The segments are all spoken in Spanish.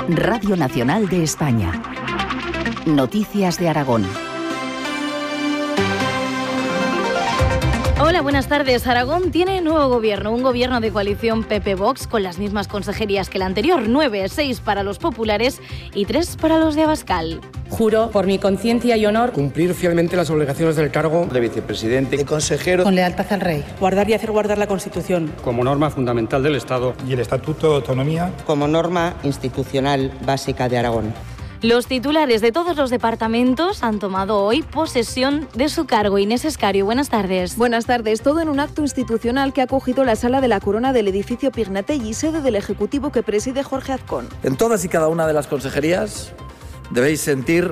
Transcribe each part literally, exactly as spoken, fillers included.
Radio Nacional de España. Noticias de Aragón. Hola, buenas tardes. Aragón tiene nuevo gobierno, un gobierno de coalición P P-Vox con las mismas consejerías que el anterior, nueve, seis para los populares y tres para los de Abascal. Juro, por mi conciencia y honor, cumplir fielmente las obligaciones del cargo de vicepresidente, de consejero, con lealtad al rey, guardar y hacer guardar la Constitución, como norma fundamental del Estado, y el Estatuto de Autonomía, como norma institucional básica de Aragón. Los titulares de todos los departamentos han tomado hoy posesión de su cargo. Inés Escario, buenas tardes. Buenas tardes. Todo en un acto institucional que ha acogido la Sala de la Corona del edificio Pignatelli, sede del Ejecutivo que preside Jorge Azcón. En todas y cada una de las consejerías debéis sentir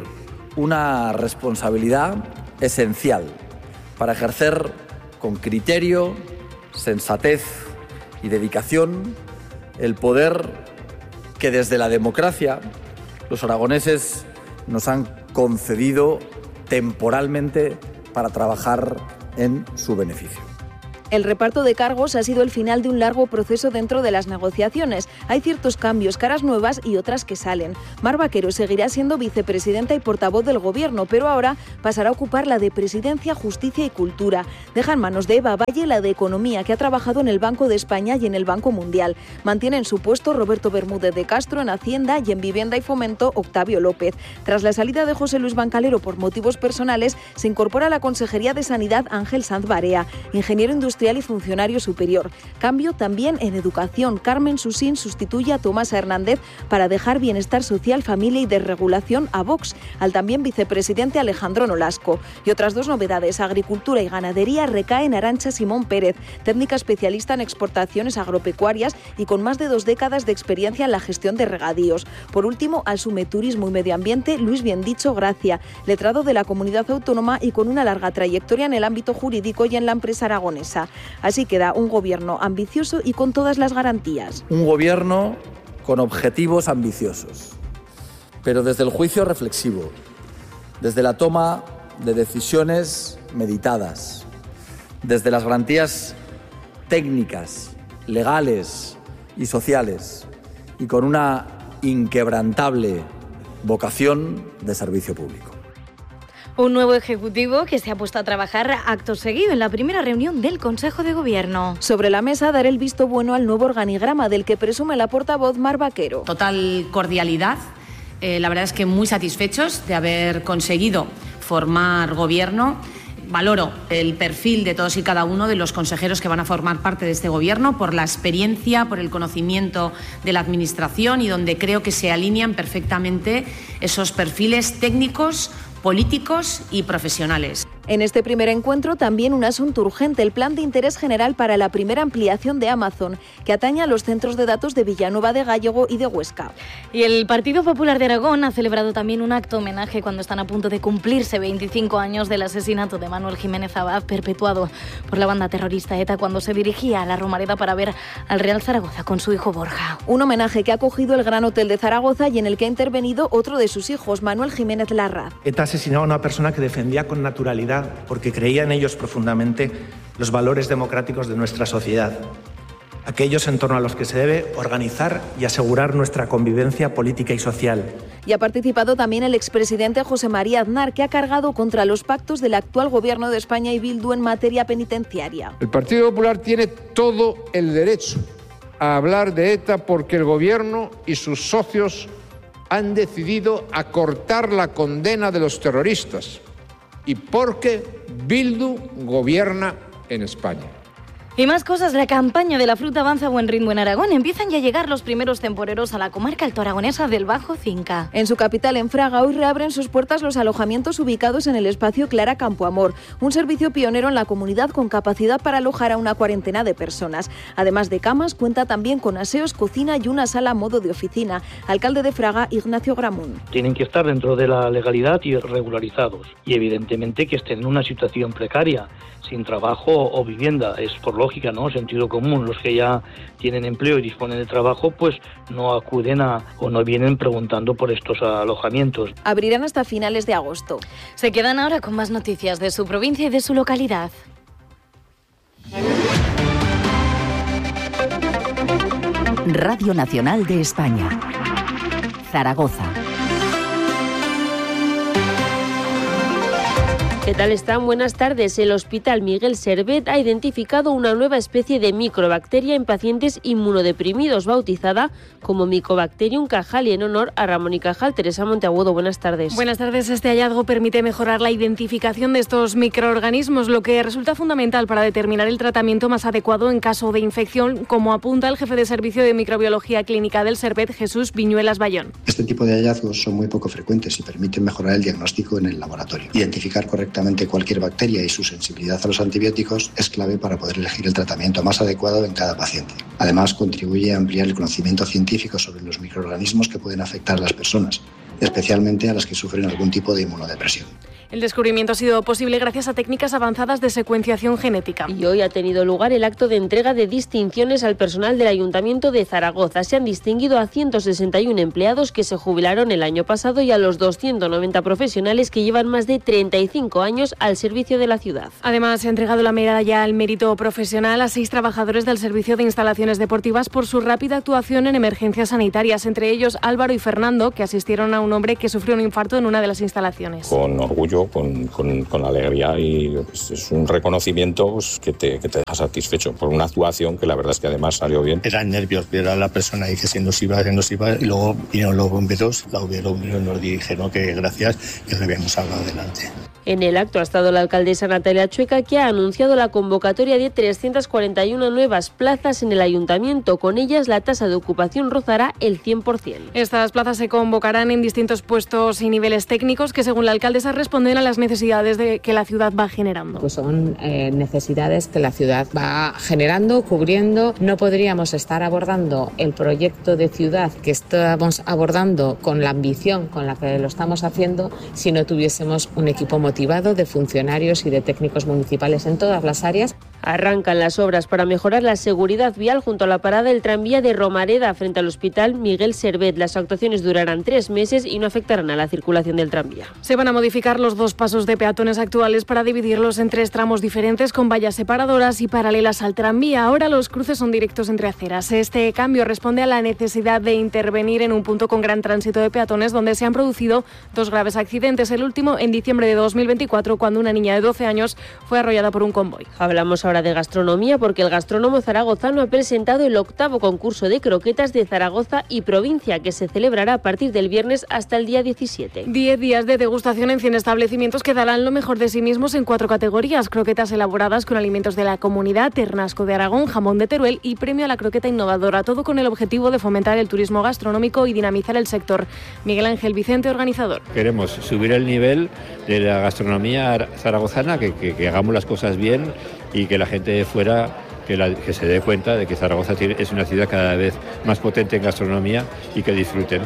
una responsabilidad esencial para ejercer con criterio, sensatez y dedicación el poder que desde la democracia los aragoneses nos han concedido temporalmente para trabajar en su beneficio. El reparto de cargos ha sido el final de un largo proceso dentro de las negociaciones. Hay ciertos cambios, caras nuevas y otras que salen. Mar Vaquero seguirá siendo vicepresidenta y portavoz del Gobierno, pero ahora pasará a ocupar la de Presidencia, Justicia y Cultura. Deja en manos de Eva Valle la de Economía, que ha trabajado en el Banco de España y en el Banco Mundial. Mantiene en su puesto Roberto Bermúdez de Castro en Hacienda y en Vivienda y Fomento Octavio López. Tras la salida de José Luis Bancalero por motivos personales, se incorpora a la Consejería de Sanidad Ángel Sanz Barea, ingeniero industrial y funcionario superior. Cambio también en Educación. Carmen Susín sustituye a Tomás Hernández para dejar Bienestar Social, Familia y Desregulación a Vox, al también vicepresidente Alejandro Nolasco. Y otras dos novedades: Agricultura y Ganadería recae en Arantxa Simón Pérez, técnica especialista en exportaciones agropecuarias y con más de dos décadas de experiencia en la gestión de regadíos. Por último, Asume Turismo y Medio Ambiente Luis Biendicho Gracia, letrado de la Comunidad Autónoma y con una larga trayectoria en el ámbito jurídico y en la empresa aragonesa. Así queda un gobierno ambicioso y con todas las garantías. Un gobierno con objetivos ambiciosos, pero desde el juicio reflexivo, desde la toma de decisiones meditadas, desde las garantías técnicas, legales y sociales, y con una inquebrantable vocación de servicio público. Un nuevo ejecutivo que se ha puesto a trabajar acto seguido en la primera reunión del Consejo de Gobierno. Sobre la mesa dará el visto bueno al nuevo organigrama del que presume la portavoz Mar Vaquero. Total cordialidad. Eh, la verdad es que muy satisfechos de haber conseguido formar gobierno. Valoro el perfil de todos y cada uno de los consejeros que van a formar parte de este gobierno por la experiencia, por el conocimiento de la administración y donde creo que se alinean perfectamente esos perfiles técnicos, políticos y profesionales. En este primer encuentro también un asunto urgente, el plan de interés general para la primera ampliación de Amazon, que atañe a los centros de datos de Villanueva de Gállego y de Huesca. Y el Partido Popular de Aragón ha celebrado también un acto homenaje cuando están a punto de cumplirse veinticinco años del asesinato de Manuel Jiménez Abad, perpetuado por la banda terrorista ETA cuando se dirigía a la Romareda para ver al Real Zaragoza con su hijo Borja. Un homenaje que ha acogido el Gran Hotel de Zaragoza y en el que ha intervenido otro de sus hijos, Manuel Jiménez Larraz. ETA asesinaba a una persona que defendía con naturalidad, porque creía en ellos profundamente, los valores democráticos de nuestra sociedad, aquellos en torno a los que se debe organizar y asegurar nuestra convivencia política y social. Y ha participado también el expresidente José María Aznar, que ha cargado contra los pactos del actual Gobierno de España y Bildu en materia penitenciaria. El Partido Popular tiene todo el derecho a hablar de ETA porque el Gobierno y sus socios han decidido acortar la condena de los terroristas y porque Bildu gobierna en España. Y más cosas, la campaña de la fruta avanza a buen ritmo en Aragón. Empiezan ya a llegar los primeros temporeros a la comarca altoaragonesa del Bajo Cinca. En su capital, en Fraga, hoy reabren sus puertas los alojamientos ubicados en el espacio Clara Campoamor, un servicio pionero en la comunidad con capacidad para alojar a una cuarentena de personas. Además de camas, cuenta también con aseos, cocina y una sala a modo de oficina. Alcalde de Fraga, Ignacio Gramún. Tienen que estar dentro de la legalidad y regularizados. Y evidentemente que estén en una situación precaria, sin trabajo o vivienda. Es por lógica, ¿no? Sentido común. Los que ya tienen empleo y disponen de trabajo, pues no acuden a o no vienen preguntando por estos alojamientos. Abrirán hasta finales de agosto. Se quedan ahora con más noticias de su provincia y de su localidad. Radio Nacional de España. Zaragoza. ¿Qué tal están? Buenas tardes. El Hospital Miguel Servet ha identificado una nueva especie de microbacteria en pacientes inmunodeprimidos, bautizada como Mycobacterium cajali, en honor a Ramón y Cajal. Teresa Monteagudo, buenas tardes. Buenas tardes. Este hallazgo permite mejorar la identificación de estos microorganismos, lo que resulta fundamental para determinar el tratamiento más adecuado en caso de infección, como apunta el jefe de Servicio de Microbiología Clínica del Servet, Jesús Viñuelas Bayón. Este tipo de hallazgos son muy poco frecuentes y permiten mejorar el diagnóstico en el laboratorio. Identificar correctamente cualquier bacteria y su sensibilidad a los antibióticos es clave para poder elegir el tratamiento más adecuado en cada paciente. Además, contribuye a ampliar el conocimiento científico sobre los microorganismos que pueden afectar a las personas, especialmente a las que sufren algún tipo de inmunodepresión. El descubrimiento ha sido posible gracias a técnicas avanzadas de secuenciación genética. Y hoy ha tenido lugar el acto de entrega de distinciones al personal del Ayuntamiento de Zaragoza. Se han distinguido a ciento sesenta y uno empleados que se jubilaron el año pasado y a los doscientos noventa profesionales que llevan más de treinta y cinco años al servicio de la ciudad. Además, se ha entregado la medalla al mérito profesional a seis trabajadores del Servicio de Instalaciones Deportivas por su rápida actuación en emergencias sanitarias, entre ellos Álvaro y Fernando, que asistieron a un hombre que sufrió un infarto en una de las instalaciones. Con orgullo, Con, con, con alegría, y pues, es un reconocimiento pues, que, te, que te deja satisfecho por una actuación que la verdad es que además salió bien. Eran nervios ver a la persona y que se nos iba, se nos iba, y luego vinieron los bomberos, la bomberos nos dijeron que gracias, que lo habíamos sacado adelante. En el acto ha estado la alcaldesa Natalia Chueca, que ha anunciado la convocatoria de trescientas cuarenta y una nuevas plazas en el ayuntamiento. Con ellas, la tasa de ocupación rozará el cien por ciento. Estas plazas se convocarán en distintos puestos y niveles técnicos que, según la alcaldesa, responden a las necesidades de que la ciudad va generando. Pues son eh, necesidades que la ciudad va generando, cubriendo. No podríamos estar abordando el proyecto de ciudad que estamos abordando con la ambición con la que lo estamos haciendo si no tuviésemos un equipo motivado de funcionarios y de técnicos municipales en todas las áreas. Arrancan las obras para mejorar la seguridad vial junto a la parada del tranvía de Romareda frente al Hospital Miguel Servet. Las actuaciones durarán tres meses y no afectarán a la circulación del tranvía. Se van a modificar los dos pasos de peatones actuales para dividirlos en tres tramos diferentes con vallas separadoras y paralelas al tranvía. Ahora los cruces son directos entre aceras. Este cambio responde a la necesidad de intervenir en un punto con gran tránsito de peatones donde se han producido dos graves accidentes. El último en diciembre de dos mil veinticuatro, cuando una niña de doce años fue arrollada por un convoy. Hablamos ahora de gastronomía porque el gastrónomo zaragozano ha presentado el octavo concurso de croquetas de Zaragoza y provincia, que se celebrará a partir del viernes hasta el día diecisiete. Diez días de degustación en cien establecimientos que darán lo mejor de sí mismos en cuatro categorías: croquetas elaboradas con alimentos de la comunidad, ternasco de Aragón, jamón de Teruel y premio a la croqueta innovadora, todo con el objetivo de fomentar el turismo gastronómico y dinamizar el sector. Miguel Ángel Vicente, organizador. Queremos subir el nivel de la gastronomía zaragozana, que, que, que hagamos las cosas bien y que la gente de fuera que, la, que se dé cuenta de que Zaragoza tiene, es una ciudad cada vez más potente en gastronomía y que disfruten.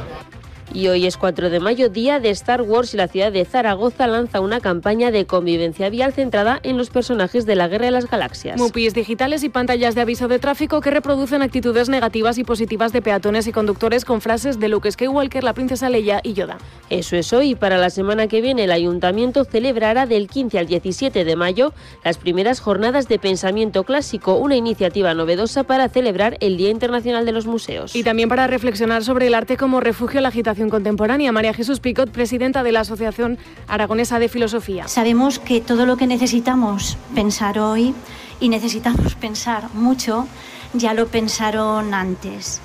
Y hoy es cuatro de mayo, día de Star Wars, y la ciudad de Zaragoza lanza una campaña de convivencia vial centrada en los personajes de la Guerra de las Galaxias. Mupis digitales y pantallas de aviso de tráfico que reproducen actitudes negativas y positivas de peatones y conductores con frases de Luke Skywalker, la princesa Leia y Yoda. Eso es hoy. Para la semana que viene el Ayuntamiento celebrará del quince al diecisiete de mayo las primeras jornadas de pensamiento clásico, una iniciativa novedosa para celebrar el Día Internacional de los Museos. Y también para reflexionar sobre el arte como refugio a la agitación contemporánea. María Jesús Picot, presidenta de la Asociación Aragonesa de Filosofía. Sabemos que todo lo que necesitamos pensar hoy, y necesitamos pensar mucho, ya lo pensaron antes.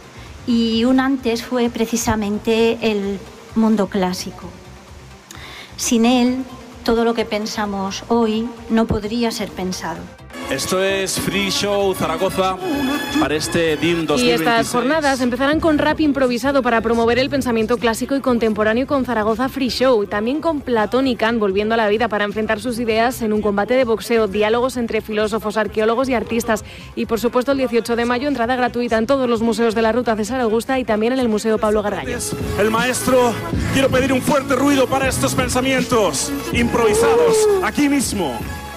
Y un antes fue precisamente el mundo clásico. Sin él, todo lo que pensamos hoy no podría ser pensado. Esto es Free Show Zaragoza para este D I M dos mil veintiséis. Y estas jornadas empezarán con rap improvisado para promover el pensamiento clásico y contemporáneo con Zaragoza Free Show. También con Platón y Kant volviendo a la vida para enfrentar sus ideas en un combate de boxeo, diálogos entre filósofos, arqueólogos y artistas. Y por supuesto el dieciocho de mayo, entrada gratuita en todos los museos de la Ruta César Augusta y también en el Museo Pablo Gargallo. El maestro, quiero pedir un fuerte ruido para estos pensamientos improvisados aquí mismo.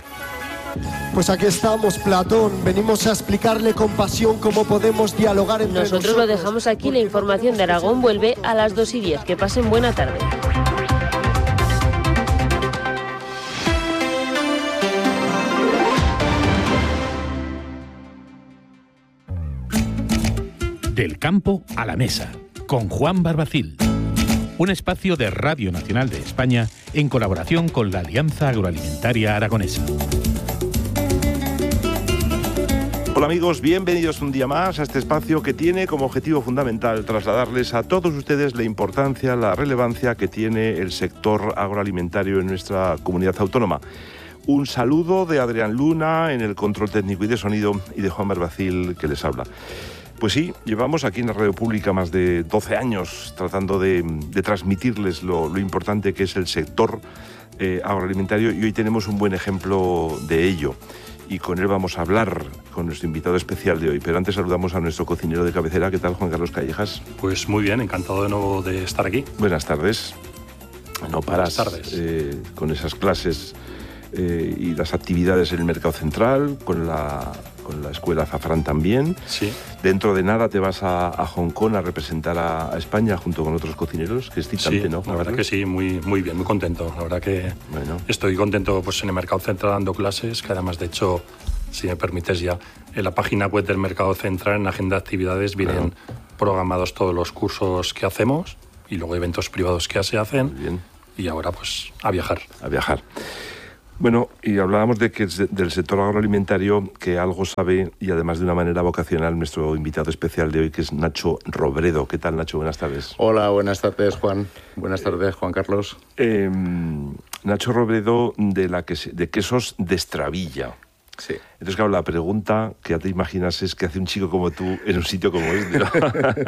Pues aquí estamos, Platón. Venimos a explicarle con pasión cómo podemos dialogar entre nosotros. Nosotros lo dejamos aquí. La información de Aragón vuelve a las dos y diez. Que pasen buena tarde. Del campo a la mesa, con Juan Barbacil. un espacio de Radio Nacional de España en colaboración con la Alianza Agroalimentaria Aragonesa. Hola amigos, bienvenidos un día más a este espacio que tiene como objetivo fundamental trasladarles a todos ustedes la importancia, la relevancia que tiene el sector agroalimentario en nuestra comunidad autónoma. Un saludo de Adrián Luna en el control técnico y de sonido y de Juan Barbacil que les habla. Pues sí, llevamos aquí en la Radio Pública más de doce años tratando de, de transmitirles lo, lo importante que es el sector eh, agroalimentario y hoy tenemos un buen ejemplo de ello. Y con él vamos a hablar con nuestro invitado especial de hoy. Pero antes saludamos a nuestro cocinero de cabecera. ¿Qué tal, Juan Carlos Callejas? Pues muy bien, encantado de nuevo de estar aquí. Buenas tardes. No paras Buenas tardes. Eh, con esas clases eh, y las actividades en el Mercado Central, con la, con la Escuela Azafrán también. Sí. Dentro de nada te vas a, a Hong Kong a representar a, a España junto con otros cocineros, que es excitante, sí, ¿no? La verdad que sí, muy, muy bien, muy contento. La verdad que bueno. Estoy contento pues, en el Mercado Central dando clases, que además, de hecho, si me permites ya, en la página web del Mercado Central, en la agenda de actividades, vienen claro. programados todos los cursos que hacemos y luego eventos privados que se hacen. Muy bien. Y ahora, pues, a viajar. A viajar. Bueno, y hablábamos de que del sector agroalimentario, que algo sabe, y además de una manera vocacional, nuestro invitado especial de hoy, que es Nacho Robredo. ¿Qué tal, Nacho? Buenas tardes. Hola, buenas tardes, Juan. Buenas tardes, Juan Carlos. Eh, Nacho Robredo, de, la que, de Quesos de Estravilla. Sí. Entonces, claro, la pregunta que ya te imaginas es qué hace un chico como tú en un sitio como este, ¿no?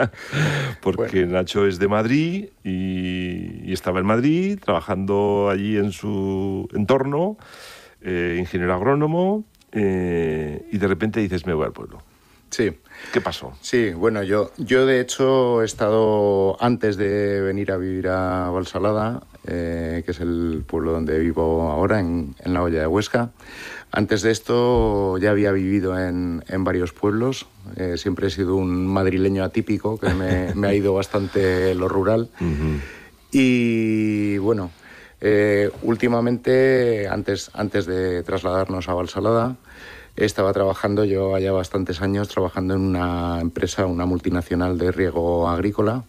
Porque bueno. Nacho es de Madrid y, y estaba en Madrid trabajando allí en su entorno, eh, ingeniero agrónomo, eh, y de repente dices, me voy al pueblo. Sí. ¿Qué pasó? Sí, bueno, yo, yo de hecho he estado, antes de venir a vivir a Valsalada, eh, que es el pueblo donde vivo ahora, en, en la Hoya de Huesca. Antes de esto ya había vivido en, en varios pueblos. Eh, siempre he sido un madrileño atípico, que me, me ha ido bastante lo rural. Uh-huh. Y bueno, eh, últimamente, antes, antes de trasladarnos a Valsalada, estaba trabajando, yo allá bastantes años, trabajando en una empresa, una multinacional de riego agrícola.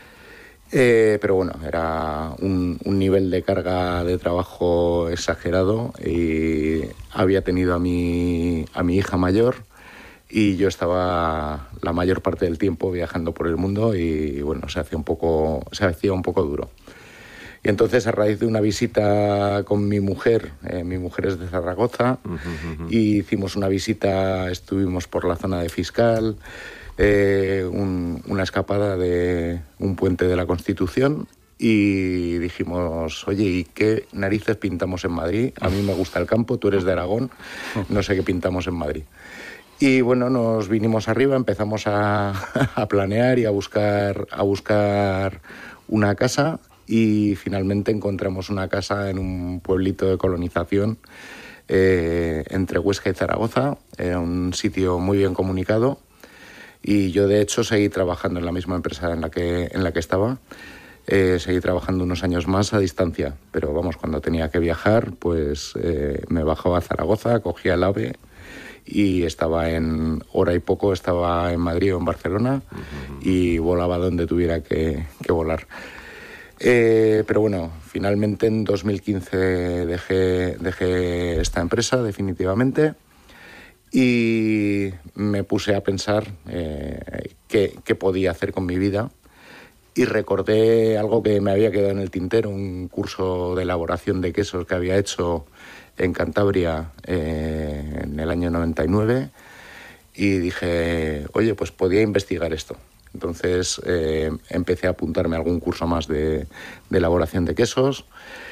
Eh, pero bueno, era un, un nivel de carga de trabajo exagerado y había tenido a mi, a mi hija mayor y yo estaba la mayor parte del tiempo viajando por el mundo y bueno, se hacía un poco, se hacía un poco duro. Y entonces, a raíz de una visita con mi mujer, eh, mi mujer es de Zaragoza, uh-huh, uh-huh. y hicimos una visita, estuvimos por la zona de Fiscal, eh, un, una escapada de un puente de la Constitución y dijimos, oye, ¿y qué narices pintamos en Madrid? A mí me gusta el campo, tú eres de Aragón, no sé qué pintamos en Madrid. Y bueno, nos vinimos arriba, empezamos a, a planear y a buscar, a buscar una casa. Y finalmente encontramos una casa en un pueblito de colonización eh, entre Huesca y Zaragoza. Era un sitio muy bien comunicado y yo de hecho seguí trabajando en la misma empresa en la que, en la que estaba. Eh, seguí trabajando unos años más a distancia, pero vamos, cuando tenía que viajar pues eh, me bajaba a Zaragoza, cogía el AVE y estaba en hora y poco, estaba en Madrid o en Barcelona uh-huh. y volaba donde tuviera que, que volar. Eh, pero bueno, finalmente en dos mil quince dejé, dejé esta empresa definitivamente y me puse a pensar eh, qué, qué podía hacer con mi vida y recordé algo que me había quedado en el tintero, un curso de elaboración de quesos que había hecho en Cantabria eh, en el año noventa y nueve y dije, oye, pues podía investigar esto. Entonces eh, empecé a apuntarme a algún curso más de, de elaboración de quesos.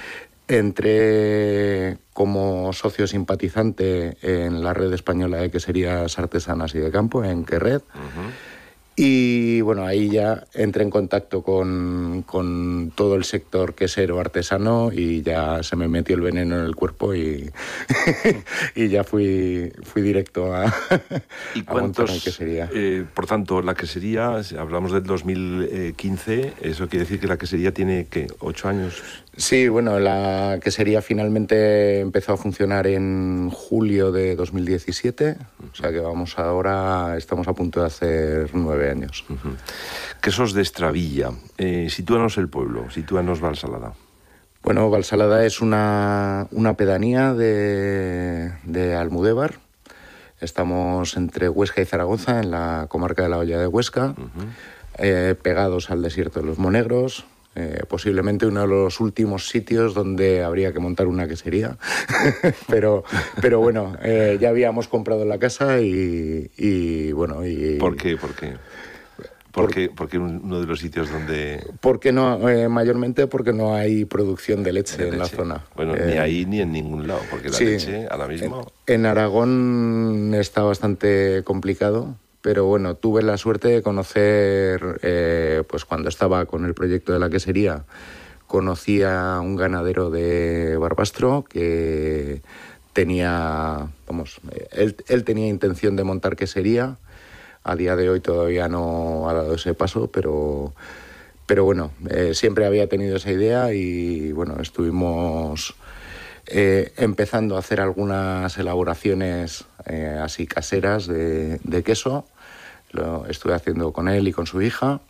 Entré como socio simpatizante en la red española de queserías artesanas y de campo, en Querred. Uh-huh. Y bueno, ahí ya entré en contacto con, con todo el sector quesero artesano y ya se me metió el veneno en el cuerpo y, y ya fui, fui directo a, ¿Y a montar la quesería. Eh, por tanto, la quesería, si hablamos del dos mil quince, eso quiere decir que la quesería tiene, ¿qué?, ocho años. Sí, bueno, la quesería finalmente empezó a funcionar en julio de dos mil diecisiete, uh-huh. o sea que vamos ahora, estamos a punto de hacer nueve años. Uh-huh. Quesos de Estravilla. Eh, sitúanos el pueblo, sitúanos Valsalada. Bueno, Valsalada es una, una pedanía de, de Almudévar. Estamos entre Huesca y Zaragoza, en la comarca de la Hoya de Huesca, uh-huh. eh, pegados al desierto de los Monegros. Eh, posiblemente uno de los últimos sitios donde habría que montar una quesería. pero, pero bueno, eh, ya habíamos comprado la casa y, y bueno... Y, ¿Por qué? ¿Por qué? ¿Por qué? Porque uno de los sitios donde... Porque no, eh, mayormente porque no hay producción de leche, de leche. en la zona. Bueno, eh, ni ahí ni en ningún lado, porque la sí, leche ahora mismo... En, en Aragón está bastante complicado, pero bueno, tuve la suerte de conocer, eh, pues cuando estaba con el proyecto de la quesería, conocí a un ganadero de Barbastro que tenía, vamos, él, él tenía intención de montar quesería. A día de hoy todavía no ha dado ese paso, pero, pero bueno, eh, siempre había tenido esa idea y bueno, estuvimos eh, empezando a hacer algunas elaboraciones eh, así caseras de, de queso. Lo estuve haciendo con él y con su hija.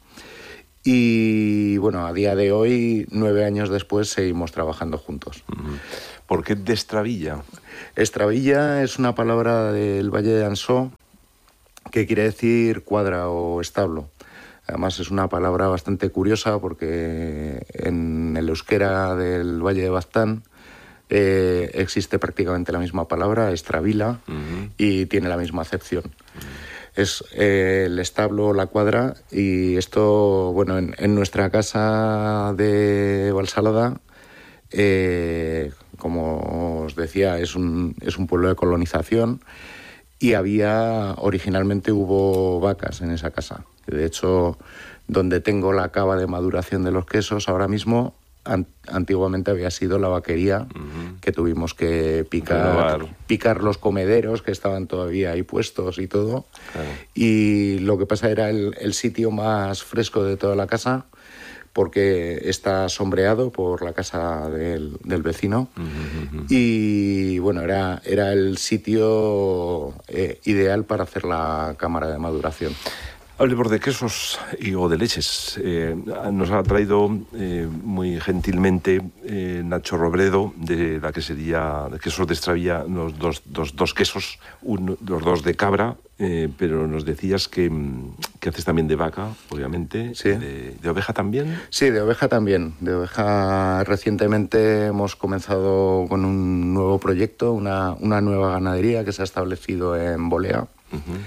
Y bueno, a día de hoy, nueve años después, seguimos trabajando juntos. ¿Por qué de Estravilla? Estravilla es una palabra del Valle de Ansó que quiere decir cuadra o establo. Además es una palabra bastante curiosa porque en el euskera del Valle de Baztán eh, existe prácticamente la misma palabra, estravila, uh-huh. y tiene la misma acepción. Uh-huh. Es eh, el establo, la cuadra, y esto, bueno, en, en nuestra casa de Valsalada, eh, como os decía, es un, es un pueblo de colonización. Y había, originalmente hubo vacas en esa casa. De hecho, donde tengo la cava de maduración de los quesos ahora mismo, an- antiguamente había sido la vaquería, uh-huh. que tuvimos que picar, picar los comederos que estaban todavía ahí puestos y todo. Claro. Y lo que pasa era el, el sitio más fresco de toda la casa, porque está sombreado por la casa del, del vecino. Uh-huh. Y bueno, era, era el sitio eh, ideal para hacer la cámara de maduración. Hablemos de quesos y, o de leches. Eh, nos ha traído eh, muy gentilmente eh, Nacho Robredo, de la quesería de Quesos de Estravilla, los dos, dos, dos quesos, uno, los dos de cabra, eh, pero nos decías que, que haces también de vaca, obviamente. Sí. De, ¿De oveja también? Sí, de oveja también. De oveja recientemente hemos comenzado con un nuevo proyecto, una, una nueva ganadería que se ha establecido en Bolea. Uh-huh.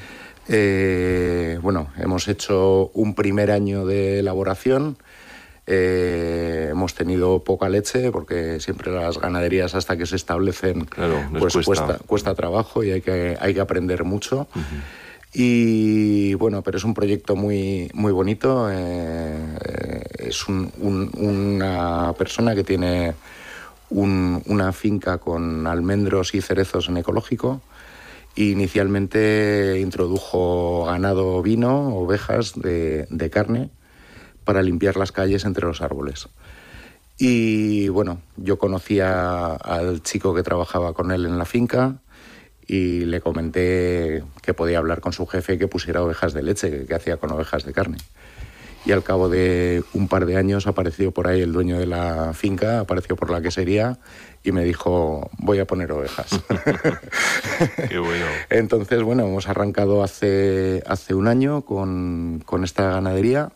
Eh, bueno, hemos hecho un primer año de elaboración. Eh, hemos tenido poca leche porque siempre las ganaderías, hasta que se establecen, claro, pues cuesta. Cuesta, cuesta trabajo y hay que, hay que aprender mucho. Uh-huh. Y bueno, pero es un proyecto muy, muy bonito. Eh, es un, un, una persona que tiene un, una finca con almendros y cerezos en ecológico. Inicialmente introdujo ganado ovino, ovejas de, de carne, para limpiar las calles entre los árboles. Y bueno, yo conocía al chico que trabajaba con él en la finca y le comenté que podía hablar con su jefe que pusiera ovejas de leche, que, que hacía con ovejas de carne. Y al cabo de un par de años apareció por ahí el dueño de la finca, apareció por la quesería y me dijo, voy a poner ovejas. Qué bueno. Entonces, bueno, hemos arrancado hace, hace un año con, con esta ganadería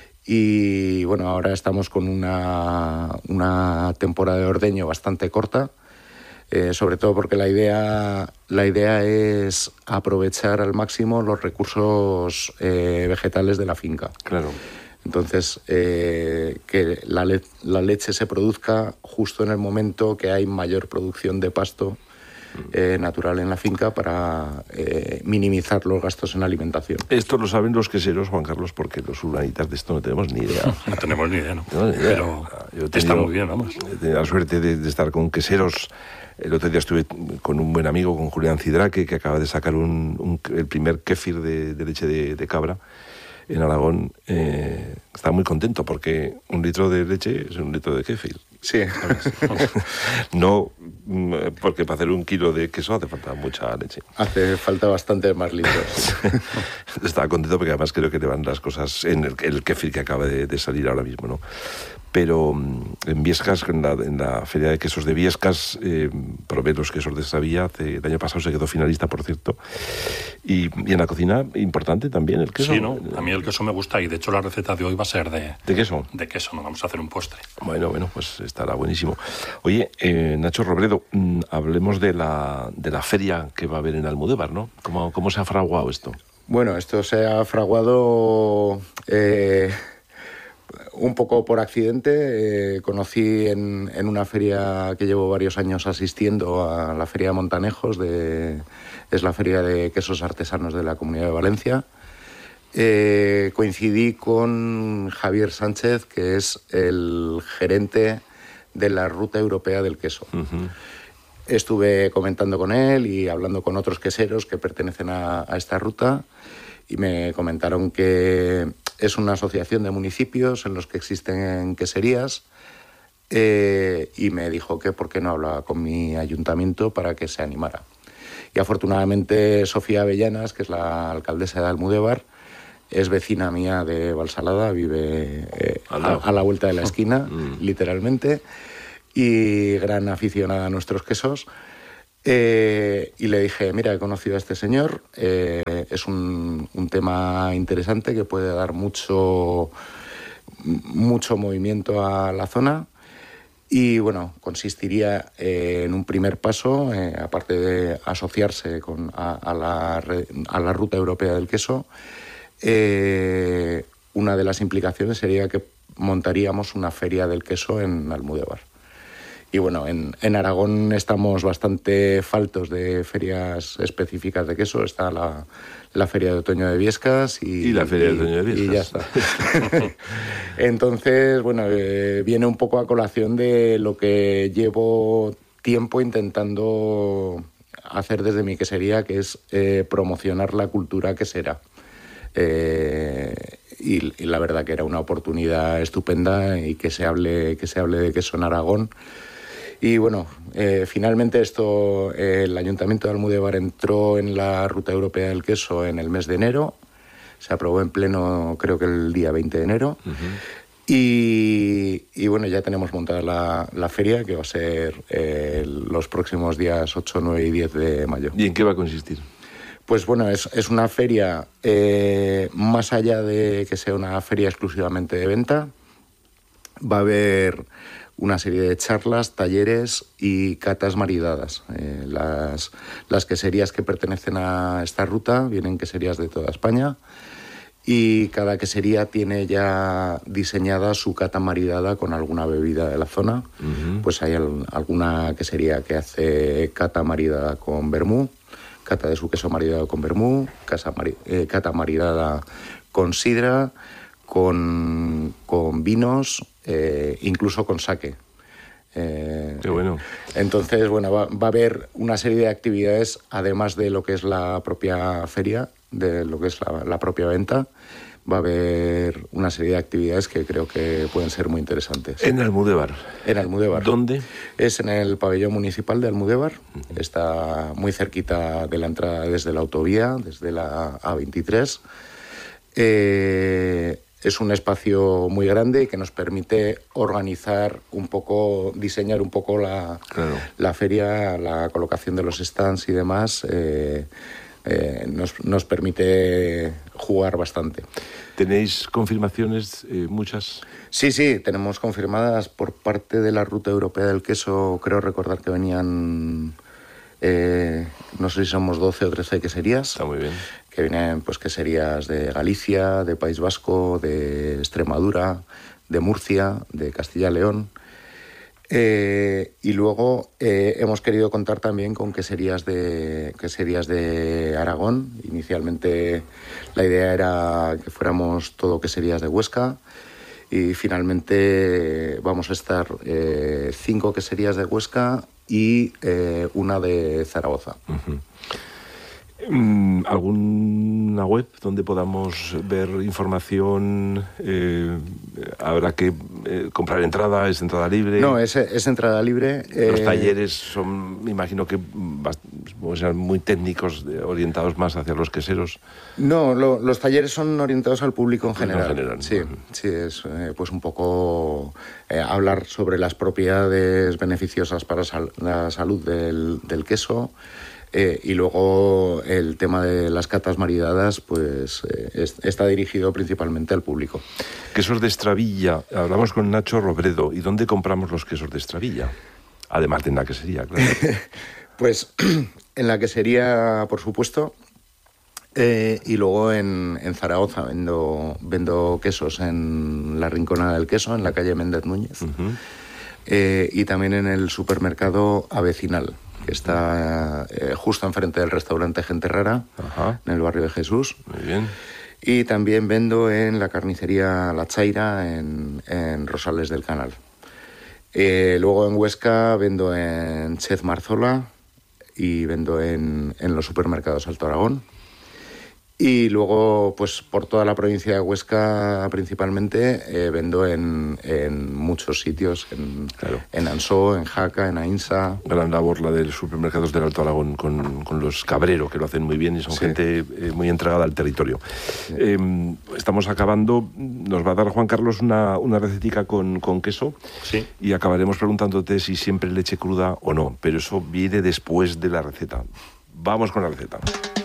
y, bueno, ahora estamos con una, una temporada de ordeño bastante corta, eh, sobre todo porque la idea, la idea es aprovechar al máximo los recursos eh, vegetales de la finca. Claro. Entonces, eh, que la, le- la leche se produzca justo en el momento que hay mayor producción de pasto eh, natural en la finca para eh, minimizar los gastos en alimentación. Esto lo saben los queseros, Juan Carlos, porque los urbanitas de esto no tenemos ni idea. No tenemos ni idea, ¿no? No, ni idea. Pero Yo he está tenido- muy bien, vamos. He tenido la suerte de, de estar con queseros. El otro día estuve con un buen amigo, con Julián Cidraque, que acaba de sacar un, un- el primer kéfir de, de leche de, de cabra en Aragón. Eh, está muy contento porque un litro de leche es un litro de kéfir. Sí. No, porque para hacer un kilo de queso hace falta mucha leche. Hace falta bastante más litros. Estaba contento porque además creo que le van las cosas en el, el kefir que acaba de, de salir ahora mismo, ¿no? Pero en Biescas, en la, en la Feria de Quesos de Biescas, eh, probé los quesos de esa vía. El año pasado se quedó finalista, por cierto. Y, y en la cocina, importante también el queso. Sí, ¿no? A mí el queso me gusta y de hecho la receta de hoy va a ser de... ¿De queso? De queso, no vamos a hacer un postre. Bueno, bueno, pues estará buenísimo. Oye, eh, Nacho Robledo, mmm, hablemos de la, de la feria que va a haber en Almudévar, ¿no? ¿Cómo, cómo se ha fraguado esto? Bueno, esto se ha fraguado... Eh... Un poco por accidente, eh, conocí en, en una feria que llevo varios años asistiendo, a la Feria de Montanejos, de, es la feria de quesos artesanos de la Comunidad de Valencia. Eh, coincidí con Javier Sánchez, que es el gerente de la Ruta Europea del Queso. Uh-huh. Estuve comentando con él y hablando con otros queseros que pertenecen a, a esta ruta y me comentaron que es una asociación de municipios en los que existen queserías eh, y me dijo que por qué no hablaba con mi ayuntamiento para que se animara. Y afortunadamente Sofía Avellanas, que es la alcaldesa de Almudévar, es vecina mía de Valsalada, vive eh, a, a la vuelta de la esquina, mm. literalmente, y gran aficionada a nuestros quesos. Eh, y le dije, mira, he conocido a este señor, eh, es un, un tema interesante que puede dar mucho, mucho movimiento a la zona y, bueno, consistiría eh, en un primer paso, eh, aparte de asociarse con, a, a, la, a la Ruta Europea del Queso, eh, una de las implicaciones sería que montaríamos una feria del queso en Almudévar. Y bueno, en, en Aragón estamos bastante faltos de ferias específicas de queso. Está la, la Feria de Otoño de Biescas y, y la Feria y, de Otoño de Biescas. Y ya está. Entonces, bueno, eh, viene un poco a colación de lo que llevo tiempo intentando hacer desde mi quesería, que es eh, promocionar la cultura quesera. Eh, y, y la verdad que era una oportunidad estupenda y que se hable, que se hable de queso en Aragón. Y bueno, eh, finalmente esto, eh, el Ayuntamiento de Almudévar entró en la Ruta Europea del Queso en el mes de enero, se aprobó en pleno creo que el día veinte de enero, uh-huh. y, y bueno, ya tenemos montada la, la feria que va a ser eh, los próximos días ocho, nueve y diez de mayo. ¿Y en qué va a consistir? Pues bueno, es, es una feria eh, más allá de que sea una feria exclusivamente de venta, va a haber una serie de charlas, talleres y catas maridadas. Eh, las, las queserías que pertenecen a esta ruta vienen queserías de toda España y cada quesería tiene ya diseñada su cata maridada con alguna bebida de la zona. Uh-huh. Pues hay al, alguna quesería que hace cata maridada con vermú, cata de su queso maridado con vermú, casa mari, eh, cata maridada con sidra, con, con vinos, eh, incluso con sake. Eh, Qué bueno. Entonces, bueno, va, va a haber una serie de actividades, además de lo que es la propia feria, de lo que es la, la propia venta, va a haber una serie de actividades que creo que pueden ser muy interesantes. ¿En Almudévar? En Almudévar. ¿Dónde? Es en el pabellón municipal de Almudévar. Uh-huh. Está muy cerquita de la entrada desde la autovía, desde la A veintitrés. Eh, es un espacio muy grande que nos permite organizar un poco, diseñar un poco la, claro. la feria, la colocación de los stands y demás. Eh, eh, nos, nos permite jugar bastante. ¿Tenéis confirmaciones eh, muchas? Sí, sí, tenemos confirmadas por parte de la Ruta Europea del Queso. Creo recordar que venían, eh, no sé si somos doce o trece queserías. Está muy bien. Que vienen pues queserías de Galicia, de País Vasco, de Extremadura, de Murcia, de Castilla y León. Eh, y luego eh, hemos querido contar también con queserías de, queserías de Aragón. Inicialmente la idea era que fuéramos todo queserías de Huesca y finalmente vamos a estar eh, cinco queserías de Huesca y eh, una de Zaragoza. Uh-huh. ¿Alguna web donde podamos ver información? Eh, habrá que eh, comprar entrada, es entrada libre? No, es, es entrada libre. Los eh... talleres son, me imagino que sean muy técnicos, orientados más hacia los queseros. No, lo, los talleres son orientados al público en general. En general. Sí, sí, es eh, pues un poco eh, hablar sobre las propiedades beneficiosas para sal, la salud del, del queso. Eh, y luego el tema de las catas maridadas pues eh, es, está dirigido principalmente al público. Quesos de Estravilla, hablamos con Nacho Robredo. ¿Y dónde compramos los quesos de Estravilla? Además de en la quesería, claro. Pues en la quesería, por supuesto, eh, y luego en, en Zaragoza vendo, vendo quesos en la Rinconada del Queso, en la calle Méndez Núñez, uh-huh. eh, y también en el supermercado Avecinal, que está eh, justo enfrente del restaurante Gente Rara, Ajá. en el barrio de Jesús. Muy bien. Y también vendo en la carnicería La Chaira, en, en Rosales del Canal. Eh, luego en Huesca vendo en Chef Marzola y vendo en, en los supermercados Alto Aragón. Y luego, pues por toda la provincia de Huesca principalmente, eh, vendo en, en muchos sitios, en, claro. en Ansó, en Jaca, en Ainsa. Gran labor la de los supermercados del Alto Aragón con, con los Cabrero, que lo hacen muy bien y son sí. gente eh, muy entregada al territorio. Sí. Eh, estamos acabando, nos va a dar Juan Carlos una, una recetica con, con queso sí. y acabaremos preguntándote si siempre leche cruda o no, pero eso viene después de la receta. Vamos con la receta.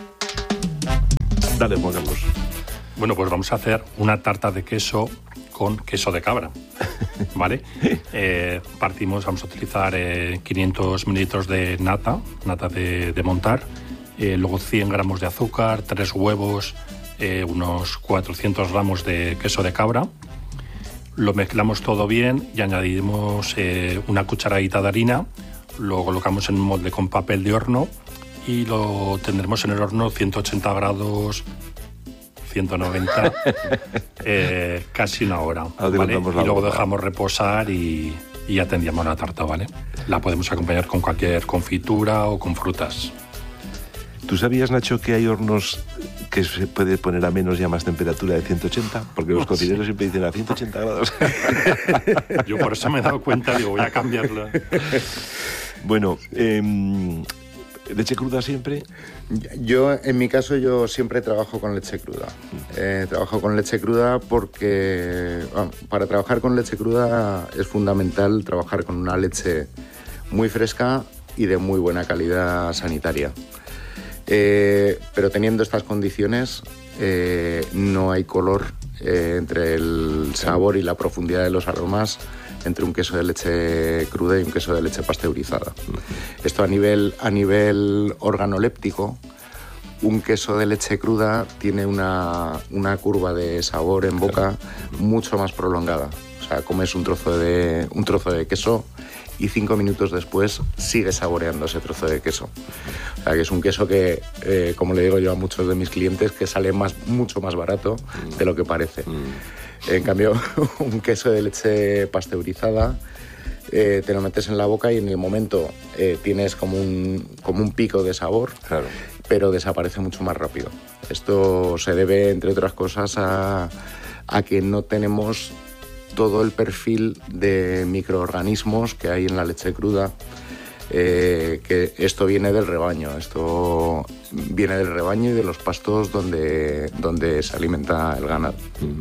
Dale, Juan Carlos. Bueno, pues vamos a hacer una tarta de queso con queso de cabra, ¿vale? eh, partimos, vamos a utilizar eh, quinientos mililitros de nata, nata de, de montar, eh, luego cien gramos de azúcar, tres huevos, eh, unos cuatrocientos gramos de queso de cabra. Lo mezclamos todo bien y añadimos eh, una cucharadita de harina, lo colocamos en un molde con papel de horno y lo tendremos en el horno ciento ochenta grados, ciento noventa, eh, casi una hora, ¿vale? Y luego boca. dejamos reposar y, y ya tendríamos la tarta, ¿vale? La podemos acompañar con cualquier confitura o con frutas. ¿Tú sabías, Nacho, que hay hornos que se puede poner a menos y a más temperatura de ciento ochenta? Porque los cocineros siempre dicen a ciento ochenta grados. Yo por eso me he dado cuenta, digo, voy a cambiarlo. Bueno, eh... ¿leche cruda siempre? Yo, en mi caso, yo siempre trabajo con leche cruda. Eh, trabajo con leche cruda porque bueno, para trabajar con leche cruda es fundamental trabajar con una leche muy fresca y de muy buena calidad sanitaria. Eh, pero teniendo estas condiciones, eh, no hay color eh, entre el sabor y la profundidad de los aromas entre un queso de leche cruda y un queso de leche pasteurizada. Esto a nivel, a nivel organoléptico, un queso de leche cruda tiene una, una curva de sabor en boca mucho más prolongada. O sea, comes un trozo de, un trozo de queso y cinco minutos después sigues saboreando ese trozo de queso. O sea, que es un queso que, eh, como le digo yo a muchos de mis clientes, que sale más, mucho más barato de lo que parece. En cambio, un queso de leche pasteurizada eh, te lo metes en la boca y en el momento eh, tienes como un, como un pico de sabor, claro. pero desaparece mucho más rápido. Esto se debe, entre otras cosas, a, a que no tenemos todo el perfil de microorganismos que hay en la leche cruda. Eh, que esto viene del rebaño, esto viene del rebaño y de los pastos donde, donde se alimenta el ganado.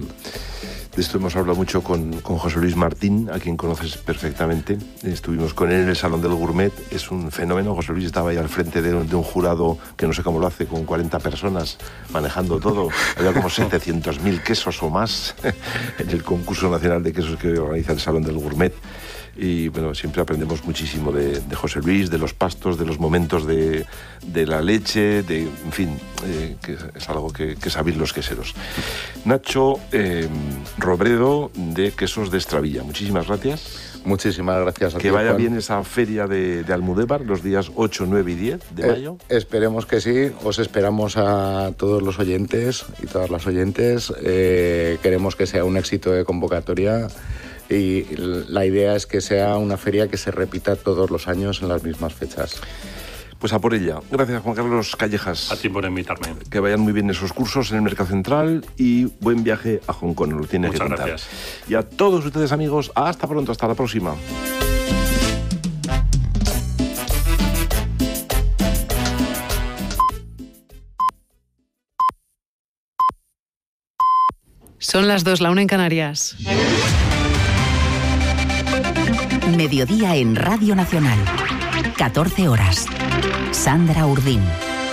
De esto hemos hablado mucho con, con José Luis Martín, a quien conoces perfectamente. Estuvimos con él en el Salón del Gourmet. Es un fenómeno. José Luis estaba ahí al frente de, de un jurado que no sé cómo lo hace, con cuarenta personas manejando todo. Había como setecientos mil quesos o más en el concurso nacional de quesos que organiza el Salón del Gourmet. Y bueno, siempre aprendemos muchísimo de, de José Luis, de los pastos, de los momentos de, de la leche, de, en fin, eh, que es algo que, que saben los queseros. Nacho eh, Robredo, de Quesos de Estravilla, muchísimas gracias. Muchísimas gracias a ti, Que vaya Juan. bien esa feria de, de Almudévar los días ocho, nueve y diez de eh, mayo. Esperemos que sí, os esperamos a todos los oyentes y todas las oyentes. Eh, queremos que sea un éxito de convocatoria. Y la idea es que sea una feria que se repita todos los años en las mismas fechas. Pues a por ella. Gracias, Juan Carlos Callejas. A ti por invitarme. Que vayan muy bien esos cursos en el Mercado Central y buen viaje a Hong Kong, nos lo tiene que contar. Muchas gracias. Y a todos ustedes, amigos, hasta pronto, hasta la próxima. Son las dos, la una en Canarias. Mediodía en Radio Nacional. catorce horas. Sandra Urdín.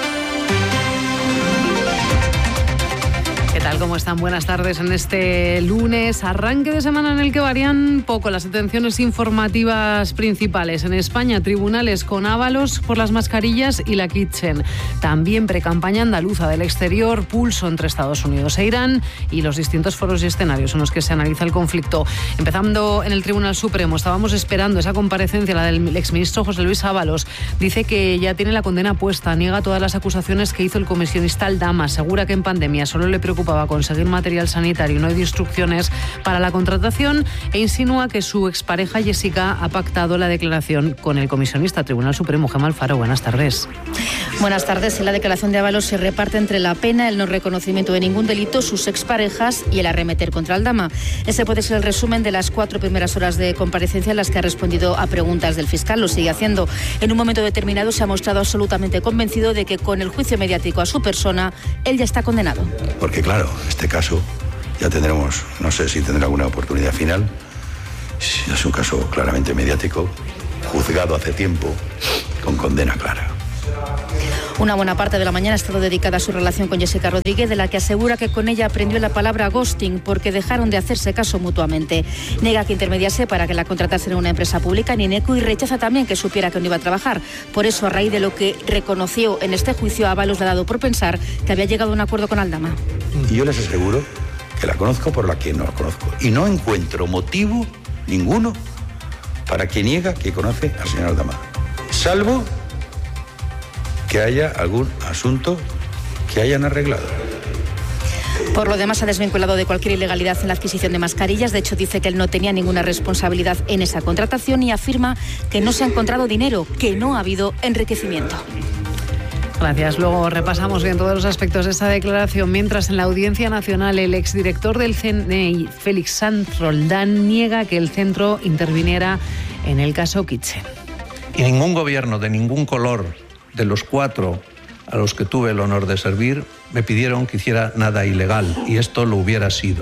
¿Qué tal? ¿Cómo están? Buenas tardes en este lunes, arranque de semana en el que varían poco las atenciones informativas principales. En España, tribunales con Ábalos por las mascarillas y la Kitchen. También precampaña andaluza del exterior, pulso entre Estados Unidos e Irán y los distintos foros y escenarios en los que se analiza el conflicto. Empezando en el Tribunal Supremo, estábamos esperando esa comparecencia, la del exministro José Luis Ábalos. Dice que ya tiene la condena puesta, niega todas las acusaciones que hizo el comisionista Aldama, asegura que en pandemia solo le preocupa a conseguir material sanitario, no hay instrucciones para la contratación e insinúa que su expareja Jessica ha pactado la declaración con el comisionista. Tribunal Supremo, Gemma Alfaro, buenas tardes. Buenas tardes. En la declaración de Ábalos se reparte entre la pena, el no reconocimiento de ningún delito, sus exparejas y el arremeter contra Aldama. Ese puede ser el resumen de las cuatro primeras horas de comparecencia en las que ha respondido a preguntas del fiscal. Lo sigue haciendo. En un momento determinado se ha mostrado absolutamente convencido de que con el juicio mediático a su persona, él ya está condenado. Porque claro, este caso ya tendremos, no sé si tendrá alguna oportunidad final. Es un caso claramente mediático, juzgado hace tiempo, con condena clara. Una buena parte de la mañana ha estado dedicada a su relación con Jessica Rodríguez, de la que asegura que con ella aprendió la palabra ghosting porque dejaron de hacerse caso mutuamente. Nega que intermediase para que la contratasen en una empresa pública en Ineco y rechaza también que supiera que no iba a trabajar. Por eso, a raíz de lo que reconoció en este juicio, Ábalos le ha dado por pensar que había llegado a un acuerdo con Aldama. Y yo les aseguro que la conozco por la que no la conozco. Y no encuentro motivo ninguno para que niega que conoce al señor Aldama. Salvo que haya algún asunto que hayan arreglado. Por lo demás, ha desvinculado de cualquier ilegalidad en la adquisición de mascarillas. De hecho, dice que él no tenía ninguna responsabilidad en esa contratación y afirma que no se ha encontrado dinero, que no ha habido enriquecimiento. Gracias. Luego repasamos bien todos los aspectos de esta declaración. Mientras, en la Audiencia Nacional, el exdirector del C N I, Félix Sanz Roldán, niega que el centro interviniera en el caso Kitchen. Y ningún gobierno de ningún color de los cuatro a los que tuve el honor de servir me pidieron que hiciera nada ilegal, y esto lo hubiera sido.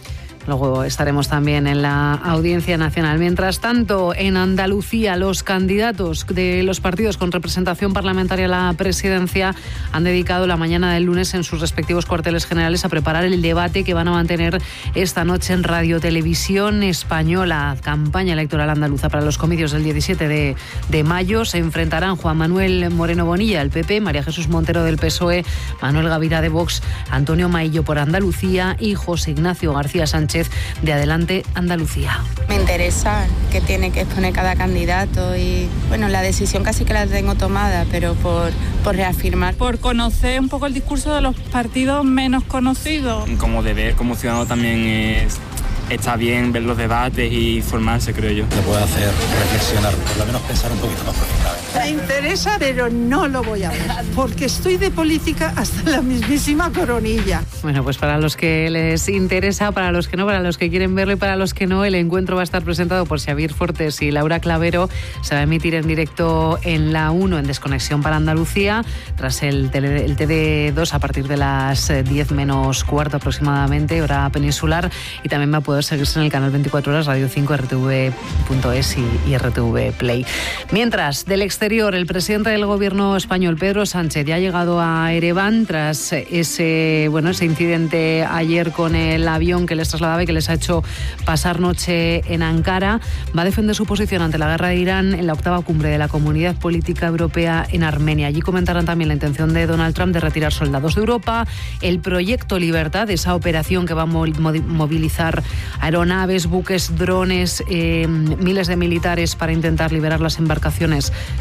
Luego estaremos también en la Audiencia Nacional. Mientras tanto, en Andalucía, los candidatos de los partidos con representación parlamentaria a la presidencia han dedicado la mañana del lunes en sus respectivos cuarteles generales a preparar el debate que van a mantener esta noche en Radio Televisión Española. Campaña electoral andaluza para los comicios del diecisiete de mayo. Se enfrentarán Juan Manuel Moreno Bonilla del P P, María Jesús Montero del P S O E, Manuel Gavira de Vox, Antonio Maillo por Andalucía y José Ignacio García Sánchez de Adelante Andalucía. Me interesa qué tiene que exponer cada candidato y, bueno, la decisión casi que la tengo tomada, pero por, por reafirmar. Por conocer un poco el discurso de los partidos menos conocidos. Como deber, como ciudadano también es... Está bien ver los debates y formarse, creo yo. Te puede hacer reflexionar, por lo menos pensar un poquito más profundamente. Me interesa, pero no lo voy a ver, porque estoy de política hasta la mismísima coronilla. Bueno, pues para los que les interesa, para los que no, para los que quieren verlo y para los que no, el encuentro va a estar presentado por Xavier Fortes y Laura Clavero. Se va a emitir en directo en la uno, en Desconexión para Andalucía, tras el, tele, el T V dos a partir de las diez menos cuarto aproximadamente, hora peninsular, y también va a poder seguirse en el canal veinticuatro horas, Radio cinco, R T V punto es y, y R T V Play. Mientras, del exterior, el presidente del gobierno español, Pedro Sánchez, ya ha llegado a Ereván tras ese, bueno, ese incidente ayer con el avión que les trasladaba y que les ha hecho pasar noche en Ankara. Va a defender su posición ante la guerra de Irán en la octava cumbre de la Comunidad Política Europea en Armenia. Allí comentarán también la intención de Donald Trump de retirar soldados de Europa, el proyecto Libertad, esa operación que va a movilizar aeronaves, buques, drones, eh, miles de militares para intentar liberar las embarcaciones de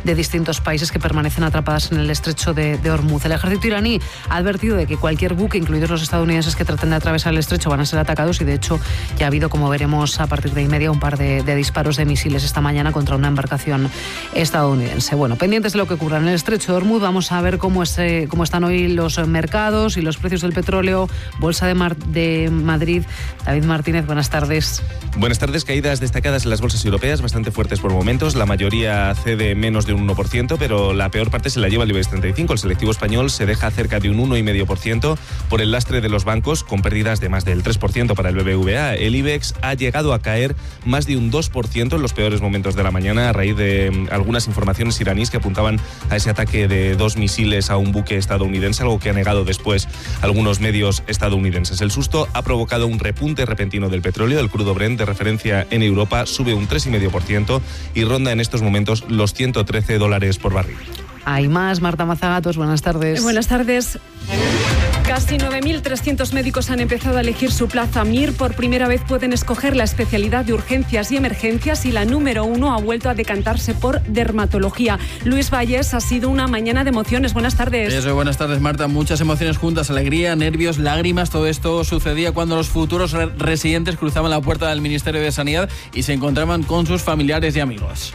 de distintos países que permanecen atrapadas en el estrecho de, de Hormuz. El ejército iraní ha advertido de que cualquier buque, incluidos los estadounidenses que traten de atravesar el estrecho, van a ser atacados y de hecho ya ha habido, como veremos a partir de y media, un par de, de disparos de misiles esta mañana contra una embarcación estadounidense. Bueno, pendientes de lo que ocurra en el estrecho de Hormuz, vamos a ver cómo, es, eh, cómo están hoy los mercados y los precios del petróleo. Bolsa de, Mar- de Madrid. David Martínez, buenas tardes. Buenas tardes. Caídas destacadas en las bolsas europeas, bastante fuertes por momentos. La mayoría cede menos de un uno por ciento, pero la peor parte se la lleva el IBEX treinta y cinco. El selectivo español se deja cerca de un uno coma cinco por ciento por el lastre de los bancos, con pérdidas de más del tres por ciento para el B B V A. El IBEX ha llegado a caer más de un dos por ciento en los peores momentos de la mañana a raíz de algunas informaciones iraníes que apuntaban a ese ataque de dos misiles a un buque estadounidense, algo que han negado después algunos medios estadounidenses. El susto ha provocado un repunte repentino del petróleo. El crudo Brent, de referencia en Europa, sube un tres coma cinco por ciento y ronda en estos momentos los ciento trece dólares por barril. Hay más. Marta Mazagatos, buenas tardes. Buenas tardes. Casi nueve mil trescientos médicos han empezado a elegir su plaza M I R. Por primera vez pueden escoger la especialidad de urgencias y emergencias y la número uno ha vuelto a decantarse por dermatología. Luis Valles, ha sido una mañana de emociones. Buenas tardes. Eso, buenas tardes, Marta. Muchas emociones juntas, alegría, nervios, lágrimas. Todo esto sucedía cuando los futuros re- residentes cruzaban la puerta del Ministerio de Sanidad y se encontraban con sus familiares y amigos.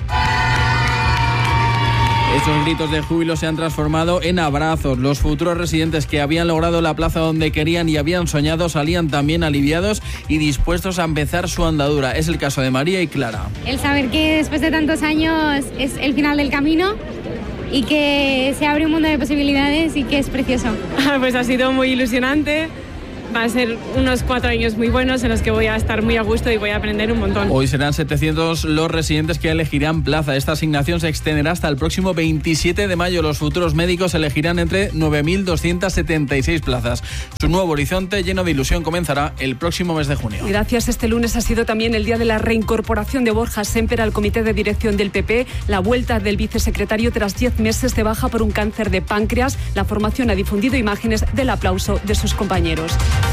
Estos gritos de júbilo se han transformado en abrazos. Los futuros residentes que habían logrado la plaza donde querían y habían soñado salían también aliviados y dispuestos a empezar su andadura. Es el caso de María y Clara. El saber que después de tantos años es el final del camino y que se abre un mundo de posibilidades y que es precioso. Pues ha sido muy ilusionante. Va a ser unos cuatro años muy buenos en los que voy a estar muy a gusto y voy a aprender un montón. Hoy serán setecientos los residentes que elegirán plaza. Esta asignación se extenderá hasta el próximo veintisiete de mayo. Los futuros médicos elegirán entre nueve mil doscientas setenta y seis plazas. Su nuevo horizonte lleno de ilusión comenzará el próximo mes de junio. Gracias. Este lunes ha sido también el día de la reincorporación de Borja Sémper al comité de dirección del P P, la vuelta del vicesecretario tras diez meses de baja por un cáncer de páncreas. La formación ha difundido imágenes del aplauso de sus compañeros.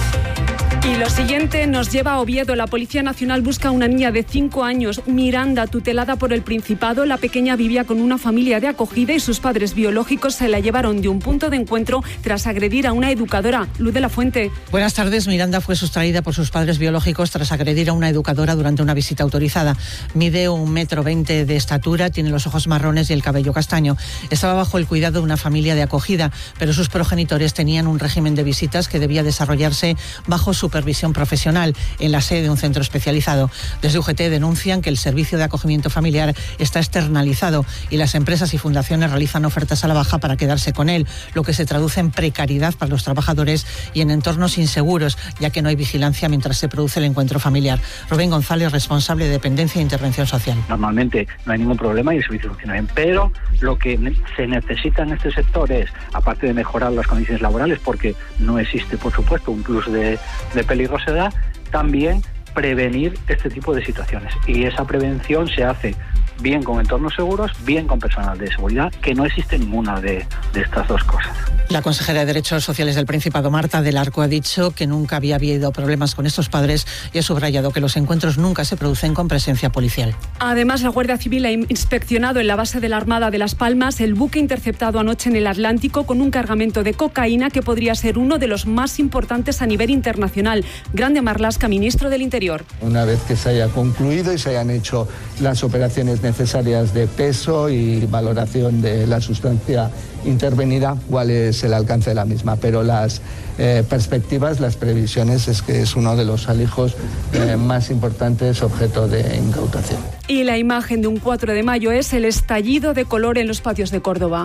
Y lo siguiente nos lleva a Oviedo. La Policía Nacional busca a una niña de cinco años, Miranda, tutelada por el Principado. La pequeña vivía con una familia de acogida y sus padres biológicos se la llevaron de un punto de encuentro tras agredir a una educadora. Luz de la Fuente. Buenas tardes. Miranda fue sustraída por sus padres biológicos tras agredir a una educadora durante una visita autorizada. Mide un metro veinte de estatura, tiene los ojos marrones y el cabello castaño. Estaba bajo el cuidado de una familia de acogida, pero sus progenitores tenían un régimen de visitas que debía desarrollarse bajo su supervisión profesional en la sede de un centro especializado. Desde U G T denuncian que el servicio de acogimiento familiar está externalizado y las empresas y fundaciones realizan ofertas a la baja para quedarse con él, lo que se traduce en precariedad para los trabajadores y en entornos inseguros, ya que no hay vigilancia mientras se produce el encuentro familiar. Rubén González, responsable de Dependencia e Intervención Social. Normalmente no hay ningún problema y el servicio funciona bien, pero lo que se necesita en este sector es, aparte de mejorar las condiciones laborales, porque no existe, por supuesto, un plus de, de peligrosidad, también prevenir este tipo de situaciones. Y esa prevención se hace bien con entornos seguros, bien con personal de seguridad, que no existe ninguna de, de estas dos cosas. La consejera de Derechos Sociales del Principado, Marta del Arco, ha dicho que nunca había habido problemas con estos padres y ha subrayado que los encuentros nunca se producen con presencia policial. Además, la Guardia Civil ha inspeccionado en la base de la Armada de Las Palmas el buque interceptado anoche en el Atlántico con un cargamento de cocaína que podría ser uno de los más importantes a nivel internacional. Grande Marlaska, ministro del Interior. Una vez que se haya concluido y se hayan hecho las operaciones necesarias de peso y valoración de la sustancia intervenida, cuál es el alcance de la misma, pero las eh, perspectivas, las previsiones es que es uno de los alijos eh, más importantes objeto de incautación. Y la imagen de un cuatro de mayo es el estallido de color en los patios de Córdoba.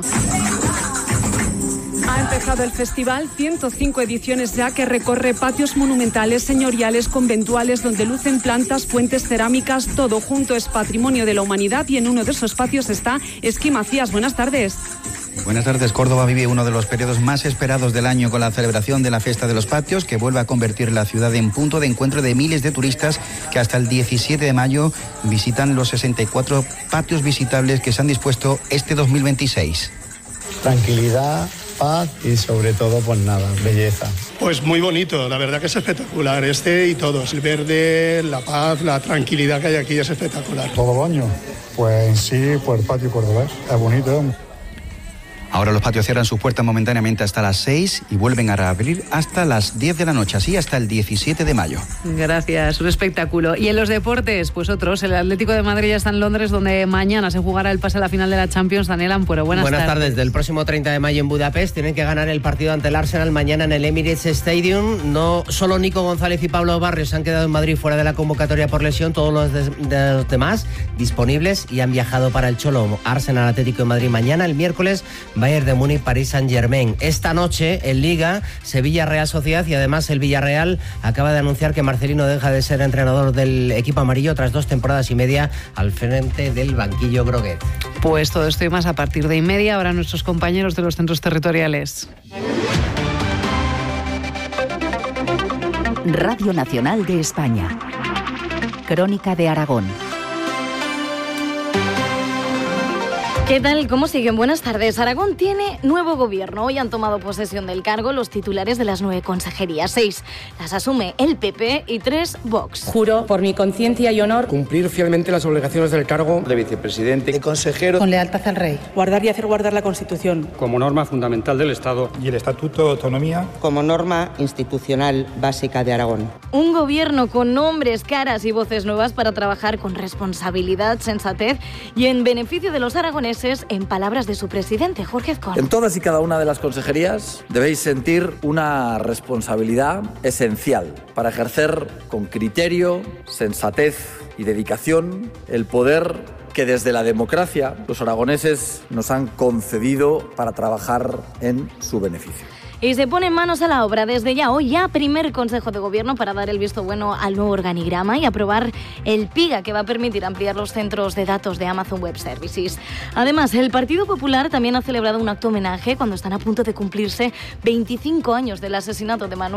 Ha empezado el festival, ciento cinco ediciones ya, que recorre patios monumentales, señoriales, conventuales, donde lucen plantas, fuentes, cerámicas, todo junto es patrimonio de la humanidad y en uno de esos patios está Esquí Macías. Buenas tardes. Buenas tardes. Córdoba vive uno de los periodos más esperados del año con la celebración de la Fiesta de los Patios, que vuelve a convertir la ciudad en punto de encuentro de miles de turistas que hasta el diecisiete de mayo visitan los sesenta y cuatro patios visitables que se han dispuesto este dos mil veintiséis. Tranquilidad, paz y sobre todo, pues nada, belleza. Pues muy bonito, la verdad que es espectacular, este y todos, el verde, la paz, la tranquilidad que hay aquí es espectacular. Todo el año, Pues en sí, pues el patio cordobés es bonito. Ahora los patios cierran sus puertas momentáneamente hasta las seis y vuelven a reabrir hasta las diez de la noche, así hasta el diecisiete de mayo. Gracias, un espectáculo. Y en los deportes, pues otros. El Atlético de Madrid ya está en Londres, donde mañana se jugará el pase a la final de la Champions. Daniel Ampuero, buenas, buenas tardes. tardes. Del próximo treinta de mayo en Budapest tienen que ganar el partido ante el Arsenal mañana en el Emirates Stadium. No solo Nico González y Pablo Barrios han quedado en Madrid fuera de la convocatoria por lesión, todos los, de, de los demás disponibles y han viajado para el Cholo. Arsenal, Atlético de Madrid mañana, el miércoles Bayern de Múnich, París Saint-Germain. Esta noche en Liga, Sevilla Real Sociedad, y además el Villarreal acaba de anunciar que Marcelino deja de ser entrenador del equipo amarillo tras dos temporadas y media al frente del banquillo groguet. Pues todo esto y más a partir de y media. Ahora nuestros compañeros de los centros territoriales. Radio Nacional de España. Crónica de Aragón. ¿Qué tal? ¿Cómo siguen? Buenas tardes. Aragón tiene nuevo gobierno. Hoy han tomado posesión del cargo los titulares de las nueve consejerías. Seis las asume el P P y tres Vox. Juro por mi conciencia y honor cumplir fielmente las obligaciones del cargo de vicepresidente, de consejero, con lealtad al rey, guardar y hacer guardar la Constitución como norma fundamental del Estado y el Estatuto de Autonomía como norma institucional básica de Aragón. Un gobierno con nombres, caras y voces nuevas para trabajar con responsabilidad, sensatez y en beneficio de los aragoneses, en palabras de su presidente, Jorge Azcón. En todas y cada una de las consejerías debéis sentir una responsabilidad esencial para ejercer con criterio, sensatez y dedicación el poder que desde la democracia los aragoneses nos han concedido para trabajar en su beneficio. Y se ponen manos a la obra desde ya hoy, ya primer Consejo de Gobierno para dar el visto bueno al nuevo organigrama y aprobar el PIGA, que va a permitir ampliar los centros de datos de Amazon Web Services. Además, el Partido Popular también ha celebrado un acto homenaje cuando están a punto de cumplirse veinticinco años del asesinato de Manuel